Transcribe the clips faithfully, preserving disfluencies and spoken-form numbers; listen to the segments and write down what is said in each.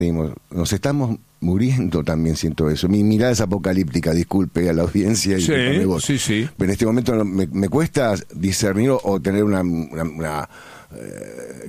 Nos estamos muriendo también, siento eso. Mi mirada es apocalíptica, disculpe a la audiencia y sí, vos. sí, sí. Pero en este momento me, me cuesta discernir o tener una, una, una eh,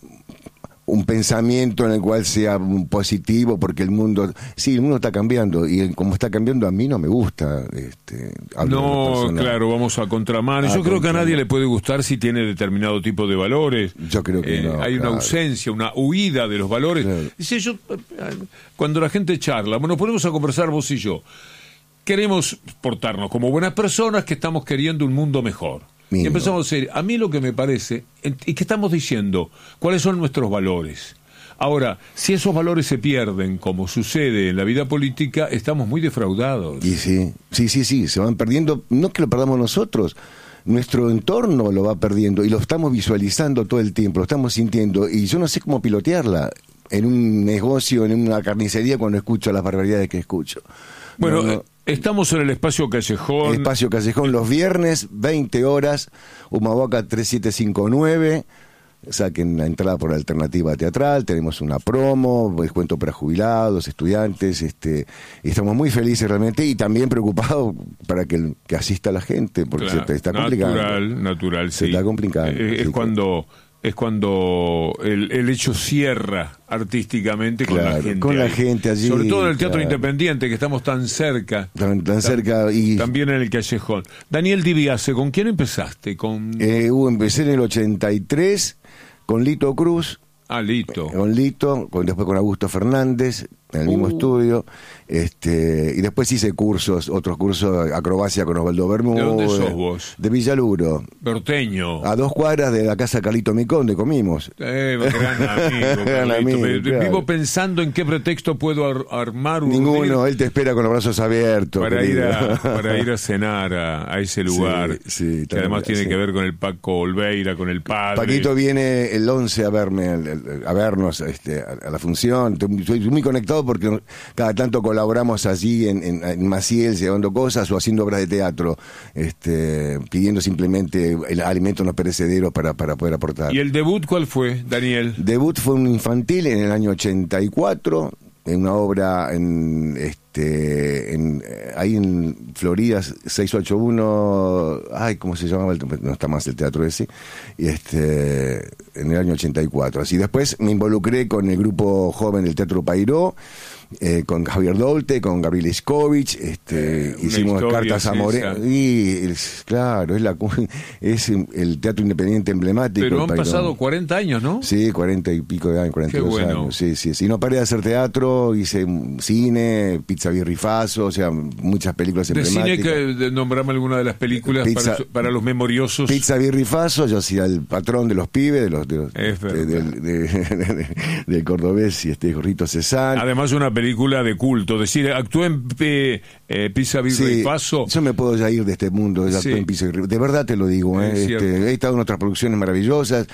un pensamiento en el cual sea positivo, porque el mundo, sí, el mundo está cambiando, y como está cambiando a mí no me gusta. Este, no, claro, vamos a contramano. Yo creo que a nadie le puede gustar si tiene determinado tipo de valores. Yo creo que eh, no. Hay claro. una ausencia, una huida de los valores. Claro. Dice yo, cuando la gente charla, bueno, nos ponemos a conversar vos y yo, queremos portarnos como buenas personas que estamos queriendo un mundo mejor. Y empezamos a decir, a mí lo que me parece, y que estamos diciendo, cuáles son nuestros valores. Ahora, si esos valores se pierden, como sucede en la vida política, estamos muy defraudados. Y sí, sí, sí, sí, se van perdiendo, no que lo perdamos nosotros, nuestro entorno lo va perdiendo, y lo estamos visualizando todo el tiempo, lo estamos sintiendo, y yo no sé cómo pilotearla en un negocio, en una carnicería, cuando escucho las barbaridades que escucho. Bueno, no, no. Estamos en el Espacio Callejón. El Espacio Callejón los viernes, veinte horas, Humahuaca tres siete cinco nueve. Saquen la entrada por la alternativa teatral. Tenemos una promo, descuento para jubilados, estudiantes. Este, y estamos muy felices realmente, y también preocupados para que, que asista la gente, porque claro, se está complicando. Natural, natural, se sí. está complicando. Eh, es sí, cuando... es cuando el, el hecho cierra artísticamente con claro, la gente. Con la gente allí. Sobre todo en el Teatro claro. Independiente, que estamos tan cerca. Tan, tan cerca. Y también en el Callejón. Daniel Dibiase, ¿con quién empezaste? Con eh, uh, empecé en el ochenta y tres con Lito Cruz. Ah, Lito. Con Lito, con, después con Augusto Fernández, en el uh. mismo estudio. Este, y después hice cursos, otros cursos, acrobacia con Osvaldo Bermúdez. ¿De dónde sos vos? De Villaluro. Porteño. A dos cuadras de la casa Carlito Micón, de comimos. Eh, gran amigo, gran amigo, Me, claro. Vivo pensando en qué pretexto puedo ar armar un... Ninguno, él te espera con los brazos abiertos. Para, ir a, para ir a cenar a, a ese lugar, sí, sí, que además tiene sí. que ver con el Paco Olveira, con el padre. Paquito viene el once a verme, a vernos este, a la función. Estoy muy conectado porque cada tanto colaboramos allí en, en, en Maciel, llevando cosas o haciendo obras de teatro, este, pidiendo simplemente el alimento no perecedero para, para poder aportar. ¿Y el debut cuál fue, Daniel? Debut fue un infantil en el año ochenta y cuatro, en una obra en este en ahí en Florida seiscientos ochenta y uno, ay, ¿cómo se llamaba? No está más el teatro ese, y este en el año ochenta y cuatro. Así después me involucré con el grupo joven del Teatro Pairó, eh, con Javier Dolte, con Gabriel Iskovich, este, eh, hicimos Cartas a Moreno, y es, claro, es la es el teatro independiente emblemático. Pero han pasado cuarenta años, ¿no? Sí, cuarenta y pico de años, cuarenta y dos bueno. años. Sí, sí, sí. No paré de hacer teatro, hice cine, Pizza Birrifazo, o sea, muchas películas de emblemáticas. De cine, que nombrame alguna de las películas Pizza, para, para los memoriosos. Pizza Birrifazo, yo hacía el patrón de los pibes, de los, de los es de, de, de, de, del cordobés y este Rito Cezanne. Además una película de culto, es decir, actué en eh, eh, Pizza Birrifazo. Sí, yo me puedo ya ir de este mundo, ya sí. actué en Pizza Birrifazo. De verdad te lo digo, eh, este, he estado en otras producciones maravillosas,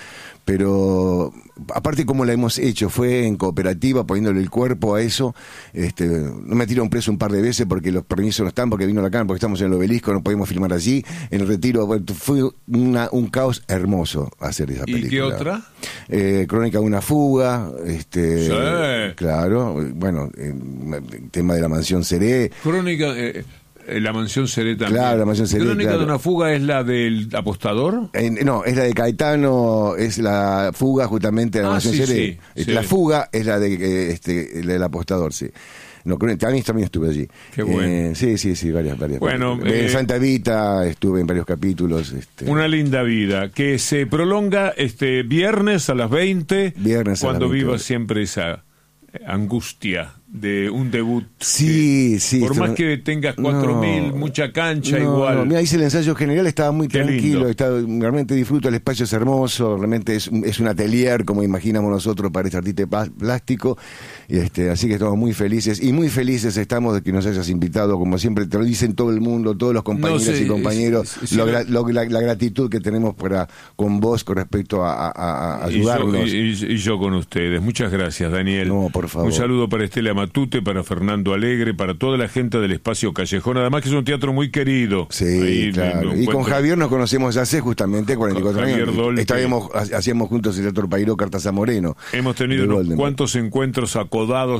pero aparte como la hemos hecho, fue en cooperativa, poniéndole el cuerpo a eso. Este, no me tiraron preso un par de veces porque los permisos no están, porque vino la cámara, porque estamos en el Obelisco, no podemos filmar allí. En el Retiro, bueno, fue una, un caos hermoso hacer esa película. ¿Y qué otra? Eh, Crónica de una fuga, este, sí. claro, bueno, el tema de la mansión Seré. Crónica... Eh... La Mansión Seré también. Claro, la Mansión Seré. ¿Crónica claro. de una fuga es la del apostador? Eh, no, es la de Caetano, es la fuga justamente de la ah, Mansión sí, Seré. Sí, sí. La fuga es la de eh, este, la del apostador, sí. No, también, también estuve allí. Qué bueno. Eh, sí, sí, sí, varias, varias. Bueno, eh, en Santa Evita estuve en varios capítulos. Este. Una linda vida que se prolonga este viernes a las veinte. Viernes cuando a las veinte. viva siempre esa angustia de un debut. Sí, que, sí. Por esto, más que tengas cuatro mil, no, mucha cancha, no, igual. No, mira, hice el ensayo general, estaba muy Qué tranquilo, lindo. estaba, realmente disfruto, el espacio es hermoso, realmente es, es un atelier, como imaginamos nosotros, para este artista plástico, y este, así que estamos muy felices, y muy felices estamos de que nos hayas invitado, como siempre te lo dicen todo el mundo, todos los compañeros no sé, y compañeros, es, es, lo, lo, lo, la, la gratitud que tenemos para con vos con respecto a, a, a ayudarnos. Y yo, y, y yo con ustedes. Muchas gracias, Daniel. No, por favor. Un saludo para Estela Matute, para Fernando Alegre, para toda la gente del Espacio Callejón, además que es un teatro muy querido. Sí, ahí, claro. Y con Javier nos conocemos hace justamente cuarenta y cuatro años. Estábamos, hacíamos juntos el Teatro Pairo, Cartaza Moreno. Hemos tenido unos cuantos encuentros acodados